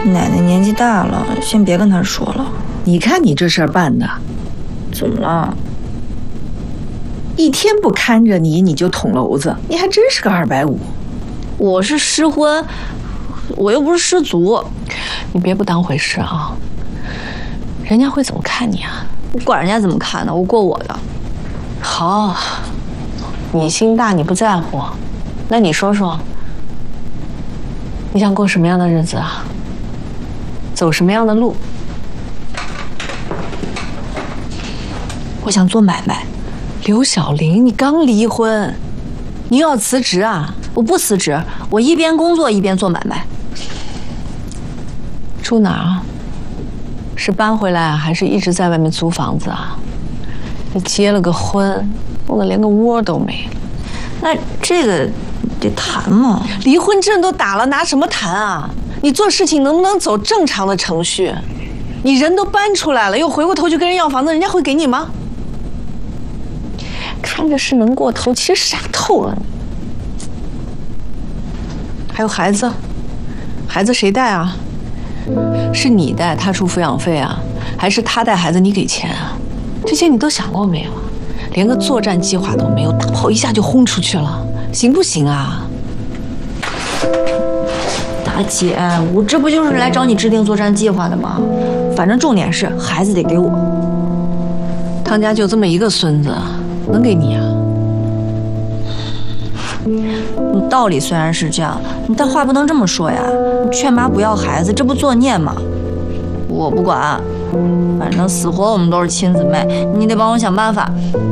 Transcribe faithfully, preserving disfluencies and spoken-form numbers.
奶奶年纪大了，先别跟她说了。 你看你这事儿办的， 怎么了？ 一天不看着你，你就捅娄子，你还真是个二百五。 我是失婚，我又不是失足。 你别不当回事啊！人家会怎么看你啊？ 我管人家怎么看呢？我过我的。 好，你心大，你不在乎。那你说说，你想过什么样的日子啊？走什么样的路？ 我想做买卖。 刘小玲，你刚离婚，你又要辞职啊？ 我不辞职，我一边工作一边做买卖。 住哪儿啊？是搬回来还是一直在外面租房子啊？你结了个婚，弄得连个窝都没。 那这个得谈嘛。 离婚证都打了，拿什么谈啊？你做事情能不能走正常的程序？你人都搬出来了，又回过头去跟人要房子，人家会给你吗？看着是能过头，其实傻透了。还有孩子，孩子谁带啊？是你带，他出抚养费啊，还是他带孩子你给钱啊？这些你都想过没有？连个作战计划都没有，大炮一下就轰出去了，行不行啊？ 大姐，我这不就是来找你制定作战计划的吗？反正重点是孩子得给我。 汤家就这么一个孙子，能给你啊？ 你道理虽然是这样，但话不能这么说呀。你劝妈不要孩子，这不作孽吗？我不管，反正死活我们都是亲姊妹，你得帮我想办法。